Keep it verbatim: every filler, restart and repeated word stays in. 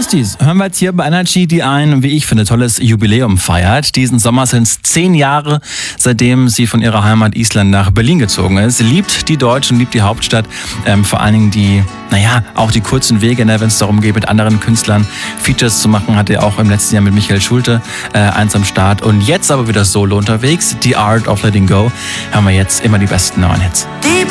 Swifties hören wir jetzt hier bei Energy, die ein, wie ich finde, tolles Jubiläum feiert. Diesen Sommer sind es zehn Jahre, seitdem sie von ihrer Heimat Island nach Berlin gezogen ist. Sie liebt die Deutschen, liebt die Hauptstadt, ähm, vor allen Dingen die, naja, auch die kurzen Wege, ne, wenn es darum geht, mit anderen Künstlern Features zu machen, hat er auch im letzten Jahr mit Michael Schulte äh, eins am Start. Und jetzt aber wieder solo unterwegs, The Art of Letting Go, haben wir jetzt immer die besten neuen Hits.